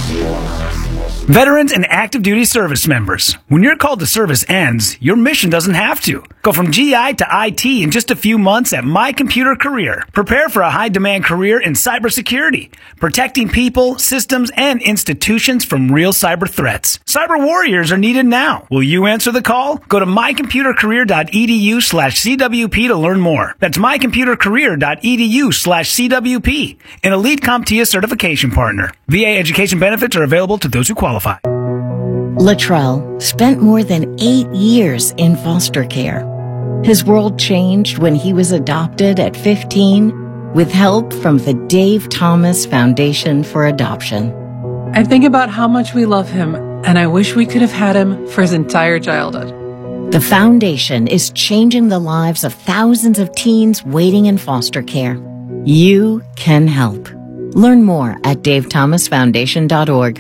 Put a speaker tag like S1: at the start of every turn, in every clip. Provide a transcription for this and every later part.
S1: Veterans and active duty service members. When your call to service ends, your mission doesn't have to. Go from GI to IT in just a few months at My Computer Career. Prepare for a high-demand career in cybersecurity, protecting people, systems, and institutions from real cyber threats. Cyber warriors are needed now. Will you answer the call? Go to mycomputercareer.edu/CWP to learn more. That's mycomputercareer.edu/CWP, an Elite CompTIA certification partner. VA education benefits are available to those who qualify.
S2: Latrell spent more than 8 years in foster care. His world changed when he was adopted at 15 with help from the Dave Thomas Foundation for Adoption.
S3: I think about how much we love him, and I wish we could have had him for his entire childhood.
S2: The foundation is changing the lives of thousands of teens waiting in foster care. You can help. Learn more at davethomasfoundation.org.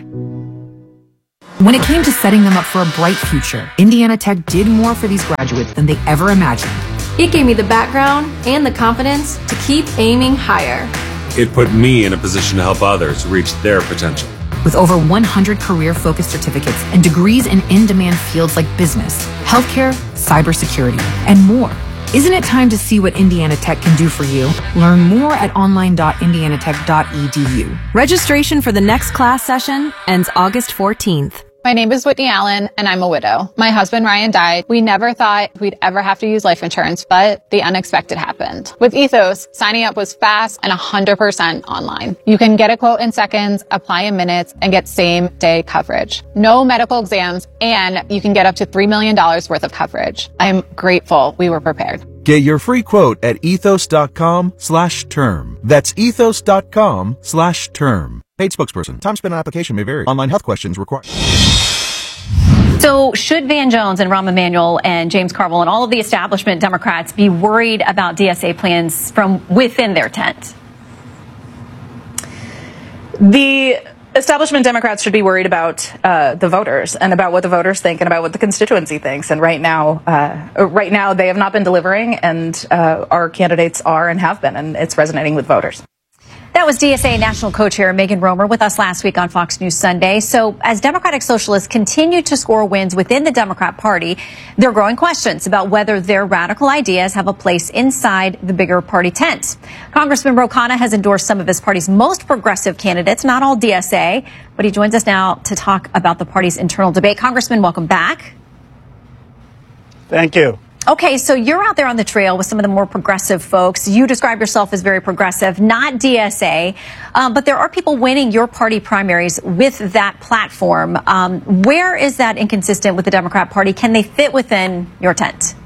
S4: When it came to setting them up for a bright future, Indiana Tech did more for these graduates than they ever imagined.
S5: It gave me the background and the confidence to keep aiming higher.
S6: It put me in a position to help others reach their potential.
S4: With over 100 career-focused certificates and degrees in in-demand fields like business, healthcare, cybersecurity, and more. Isn't it time to see what Indiana Tech can do for you? Learn more at online.indianatech.edu.
S7: Registration for the next class session ends August 14th.
S8: My name is Whitney Allen, and I'm a widow. My husband, Ryan, died. We never thought we'd ever have to use life insurance, but the unexpected happened. With Ethos, signing up was fast and 100% online. You can get a quote in seconds, apply in minutes, and get same-day coverage. No medical exams, and you can get up to $3 million worth of coverage. I'm grateful we were prepared.
S9: Get your free quote at ethos.com/term. That's ethos.com/term. Paid spokesperson. Time spent on application may vary. Online health questions required.
S10: So should Van Jones and Rahm Emanuel and James Carville and all of the establishment Democrats be worried about DSA plans from within their tent?
S11: The establishment Democrats should be worried about the voters and about what the voters think and about what the constituency thinks. And right now they have not been delivering, and our candidates are and have been, and it's resonating with voters.
S10: That was DSA National Co-Chair Megan Romer with us last week on Fox News Sunday. So as Democratic Socialists continue to score wins within the Democrat Party, there are growing questions about whether their radical ideas have a place inside the bigger party tent. Congressman Ro Khanna has endorsed some of his party's most progressive candidates, not all DSA, but he joins us now to talk about the party's internal debate. Congressman, welcome back.
S12: Thank you.
S10: Okay, so you're out there on the trail with some of the more progressive folks. You describe yourself as very progressive, not DSA, but there are people winning your party primaries with that platform. Where is that inconsistent with the Democrat Party? Can they fit within your tent?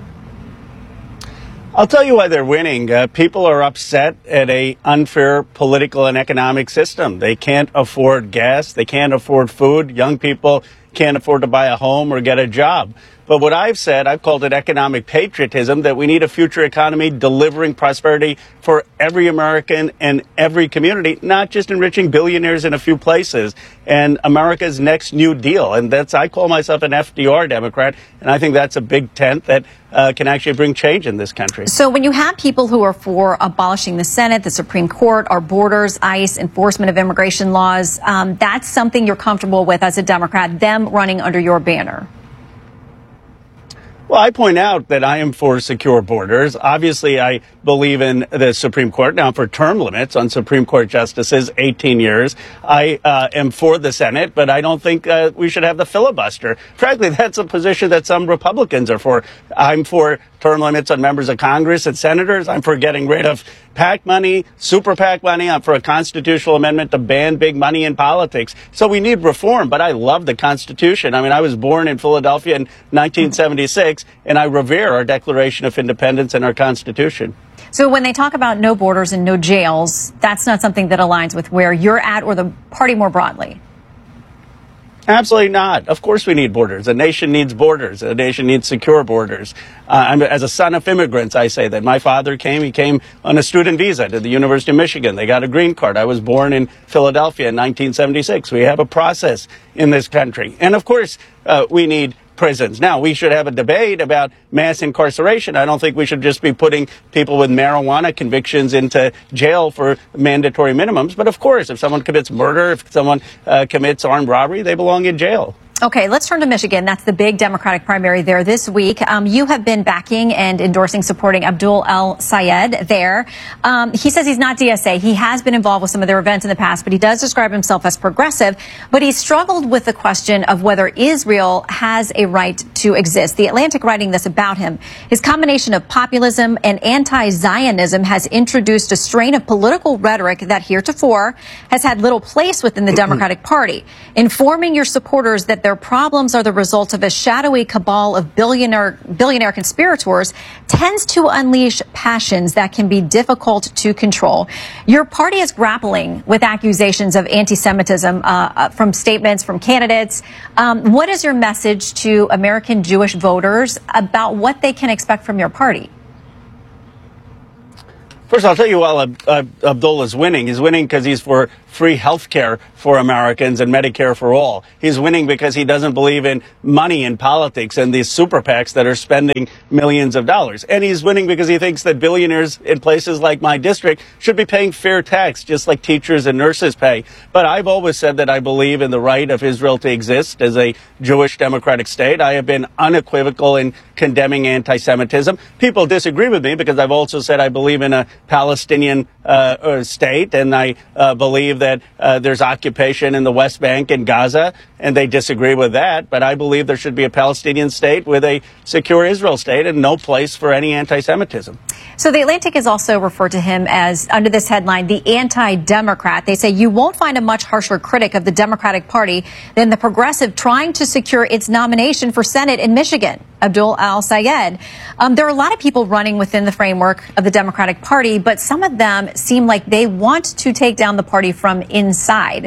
S12: I'll tell you why they're winning. People are upset at an unfair political and economic system. They can't afford gas. They can't afford food. Young people can't afford to buy a home or get a job. But what I've said, I've called it economic patriotism, that we need a future economy delivering prosperity for every American and every community, not just enriching billionaires in a few places, and America's next New Deal. And I call myself an FDR Democrat, and I think that's a big tent that can actually bring change in this country.
S10: So when you have people who are for abolishing the Senate, the Supreme Court, our borders, ICE, enforcement of immigration laws, that's something you're comfortable with as a Democrat, them running under your banner?
S12: Well, I point out that I am for secure borders. Obviously, I believe in the Supreme Court. Now, for term limits on Supreme Court justices, 18 years. I am for the Senate, but I don't think we should have the filibuster. Frankly, that's a position that some Republicans are for. I'm for term limits on members of Congress and senators. I'm for getting rid of PAC money, super PAC money. I'm for a constitutional amendment to ban big money in politics. So we need reform, but I love the Constitution. I mean, I was born in Philadelphia in 1976, and I revere our Declaration of Independence and our Constitution.
S10: So when they talk about no borders and no jails, that's not something that aligns with where you're at or the party more broadly?
S12: Absolutely not. Of course we need borders. A nation needs borders. A nation needs secure borders. As a son of immigrants, I say that. My father came. He came on a student visa to the University of Michigan. They got a green card. I was born in Philadelphia in 1976. We have a process in this country. And, of course, we need prisons. Now, we should have a debate about mass incarceration. I don't think we should just be putting people with marijuana convictions into jail for mandatory minimums. But of course, if someone commits murder, if someone commits armed robbery, they belong in jail.
S10: Okay, let's turn to Michigan. That's the big Democratic primary there this week. You have been backing and endorsing, supporting Abdul El-Sayed there. He says he's not DSA. He has been involved with some of their events in the past, but he does describe himself as progressive. But he struggled with the question of whether Israel has a right to exist. The Atlantic writing this about him. His combination of populism and anti-Zionism has introduced a strain of political rhetoric that heretofore has had little place within the Democratic Party. Informing your supporters that their problems are the result of a shadowy cabal of billionaire conspirators tends to unleash passions that can be difficult to control. Your party is grappling with accusations of anti-Semitism from statements from candidates. What is your message to American Jewish voters about what they can expect from your party?
S12: First, I'll tell you, while Abdul is winning, he's winning because he's for free health care for Americans and Medicare for all. He's winning because he doesn't believe in money in politics and these super PACs that are spending millions of dollars. And he's winning because he thinks that billionaires in places like my district should be paying fair tax, just like teachers and nurses pay. But I've always said that I believe in the right of Israel to exist as a Jewish democratic state. I have been unequivocal in condemning anti-Semitism. People disagree with me because I've also said I believe in a Palestinian state, and I believe that there's occupation in the West Bank and Gaza, and they disagree with that. But I believe there should be a Palestinian state with a secure Israel state and no place for any anti-Semitism.
S10: So the Atlantic has also referred to him as, under this headline, the anti-Democrat. They say you won't find a much harsher critic of the Democratic Party than the progressive trying to secure its nomination for Senate in Michigan, Abdul El-Sayed. There are a lot of people running within the framework of the Democratic Party, but some of them seem like they want to take down the party from inside.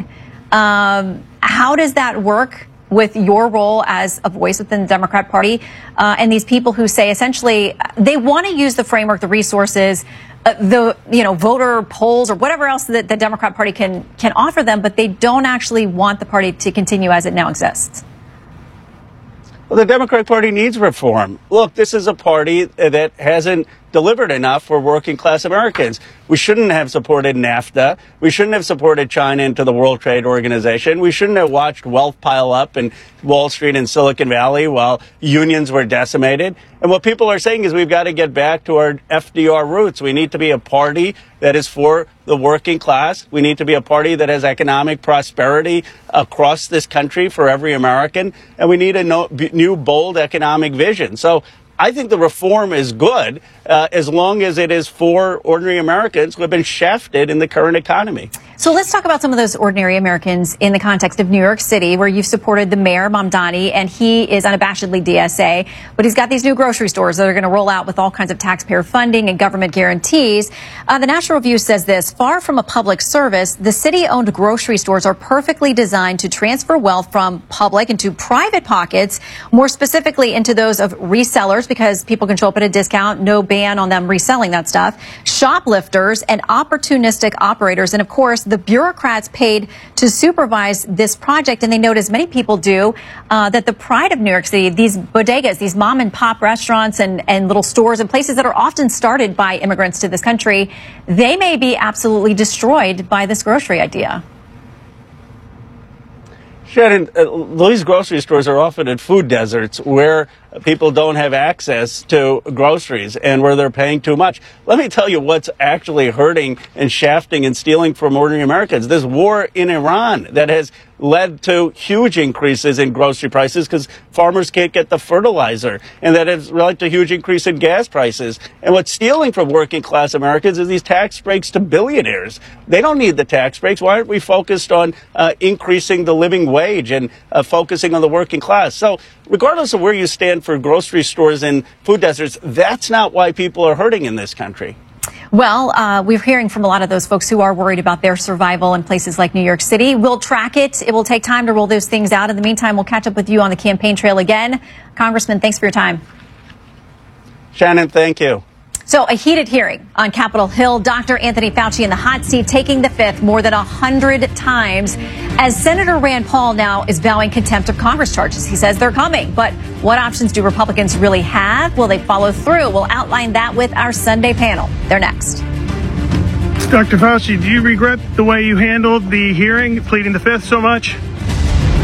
S10: How does that work with your role as a voice within the Democrat Party and these people who say essentially they want to use the framework, the resources, the voter polls or whatever else that the Democrat Party can offer them, but they don't actually want the party to continue as it now exists?
S12: Well, the Democratic Party needs reform. Look, this is a party that hasn't delivered enough for working class Americans. We shouldn't have supported NAFTA. We shouldn't have supported China into the World Trade Organization. We shouldn't have watched wealth pile up in Wall Street and Silicon Valley while unions were decimated. And what people are saying is we've got to get back to our FDR roots. We need to be a party that is for the working class. We need to be a party that has economic prosperity across this country for every American. And we need a new, bold economic vision. So I think the reform is good as long as it is for ordinary Americans who have been shafted in the current economy.
S10: So let's talk about some of those ordinary Americans in the context of New York City, where you've supported the mayor, Mamdani, and he is unabashedly DSA. But he's got these new grocery stores that are going to roll out with all kinds of taxpayer funding and government guarantees. The National Review says this: far from a public service, the city-owned grocery stores are perfectly designed to transfer wealth from public into private pockets, more specifically into those of resellers, because people can show up at a discount, no ban on them reselling that stuff, shoplifters, and opportunistic operators. And of course, the bureaucrats paid to supervise this project. And they note, as many people do, that the pride of New York City, these bodegas, these mom and pop restaurants and little stores and places that are often started by immigrants to this country, they may be absolutely destroyed by this grocery idea.
S12: Shannon, these grocery stores are often in food deserts where people don't have access to groceries and where they're paying too much. Let me tell you what's actually hurting and shafting and stealing from ordinary Americans. This war in Iran that has led to huge increases in grocery prices because farmers can't get the fertilizer, and that has led to huge increase in gas prices. And what's stealing from working class Americans is these tax breaks to billionaires. They don't need the tax breaks. Why aren't we focused on increasing the living wage and focusing on the working class? So regardless of where you stand for grocery stores and food deserts, that's not why people are hurting in this country.
S10: Well, we're hearing from a lot of those folks who are worried about their survival in places like New York City. We'll track it. It will take time to roll those things out. In the meantime, we'll catch up with you on the campaign trail again. Congressman, thanks for your time.
S12: Shannon, thank you.
S10: So a heated hearing on Capitol Hill. Dr. Anthony Fauci in the hot seat, taking the fifth more than 100 times, as Senator Rand Paul now is vowing contempt of Congress charges. He says they're coming. But what options do Republicans really have? Will they follow through? We'll outline that with our Sunday panel. They're next.
S13: Dr. Fauci, do you regret the way you handled the hearing, pleading the fifth so much?